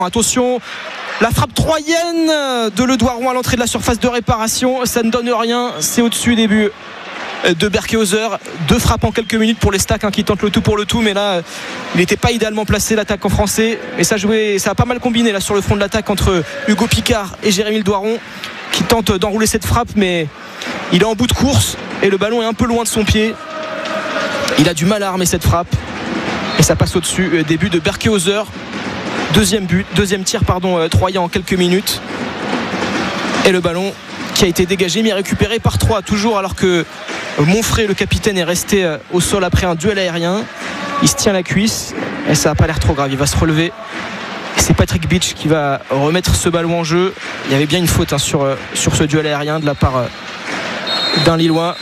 Attention, la frappe troyenne de Le Doiron à l'entrée de la surface de réparation, ça ne donne rien, c'est au-dessus des buts de Berkehauser. 2 frappes en quelques minutes pour les Stacks qui tentent le tout pour le tout, mais là il n'était pas idéalement placé, l'attaquant français, et ça a pas mal combiné là sur le front de l'attaque entre Hugo Picard et Jérémy Le Doiron qui tente d'enrouler cette frappe, mais il est en bout de course et le ballon est un peu loin de son pied. Il a du mal à armer cette frappe et ça passe au-dessus des buts de Berkehauser. Deuxième tir troyen en quelques minutes, et le ballon qui a été dégagé mais récupéré par 3 toujours, alors que Monfray, le capitaine, est resté au sol après un duel aérien. Il se tient la cuisse et ça n'a pas l'air trop grave, il va se relever et c'est Patrick Beach qui va remettre ce ballon en jeu. Il y avait bien une faute sur ce duel aérien de la part d'un Lillois.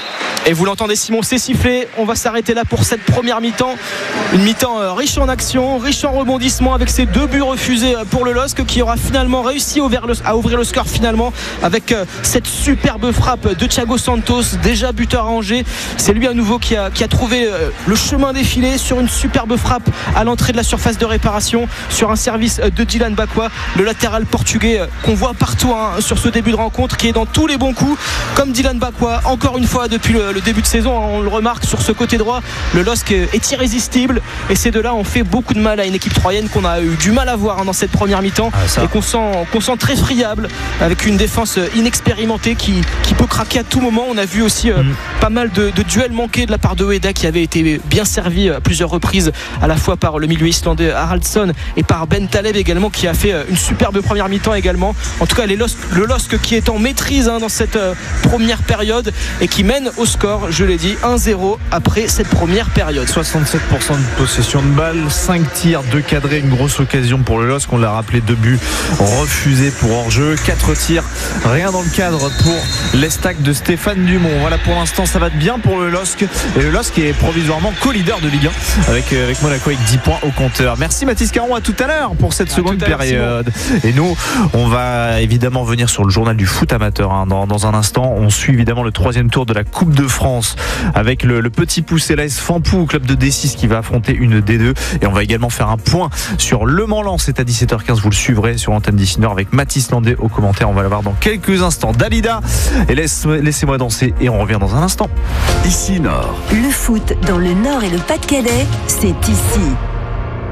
Et vous l'entendez, Simon, c'est sifflé. On va s'arrêter là pour cette première mi-temps. Une mi-temps riche en action, riche en rebondissements, avec ces 2 buts refusés pour le LOSC, qui aura finalement réussi à ouvrir le score finalement avec cette superbe frappe de Thiago Santos, déjà buteur à Angers. C'est lui à nouveau qui a trouvé le chemin défilé sur une superbe frappe à l'entrée de la surface de réparation, sur un service de Dylan Bakwa, le latéral portugais qu'on voit partout sur ce début de rencontre, qui est dans tous les bons coups, comme Dylan Bakwa. Encore une fois, depuis le début de saison, on le remarque sur ce côté droit, le LOSC est irrésistible, et ces deux-là ont fait beaucoup de mal à une équipe troyenne qu'on a eu du mal à voir dans cette première mi-temps, et qu'on sent très friable, avec une défense inexpérimentée qui peut craquer à tout moment. On a vu aussi pas mal de duels manqués de la part de Ueda, qui avait été bien servi à plusieurs reprises, à la fois par le milieu islandais Haraldsson et par Ben Taleb également, qui a fait une superbe première mi-temps également. En tout cas, le LOSC qui est en maîtrise dans cette première période et qui mène au score, je l'ai dit, 1-0 après cette première période. 67% de possession de balle, 5 tirs, 2 cadrés, une grosse occasion pour le LOSC. On l'a rappelé, 2 buts refusés pour hors-jeu, 4 tirs, rien dans le cadre pour les Stacks de Stéphane Dumont. Voilà, pour l'instant ça va bien pour le LOSC, et le LOSC est provisoirement co-leader de Ligue 1 avec Monaco avec 10 points au compteur. Merci Mathis Caron, à tout à l'heure pour cette seconde période. Et nous, on va évidemment venir sur le journal du foot amateur dans un instant. On suit évidemment le 3e tour de la Coupe de France avec le petit poussé l'AS Fampou, club de D6, qui va affronter une D2, et on va également faire un point sur Le Mans-Lens. C'est à 17h15, vous le suivrez sur l'antenne d'Ici Nord avec Mathis Landais au commentaire. On va l'avoir dans quelques instants. Dalida et Laissez-moi danser, et on revient dans un instant. Ici Nord. Le foot dans le Nord et le Pas-de-Calais, c'est ici.